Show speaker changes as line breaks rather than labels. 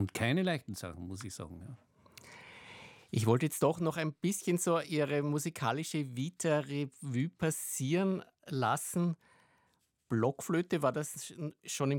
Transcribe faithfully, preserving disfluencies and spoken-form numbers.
Und keine leichten Sachen, muss ich sagen. Ja.
Ich wollte jetzt doch noch ein bisschen so Ihre musikalische Vita Revue passieren lassen. Blockflöte, war das schon im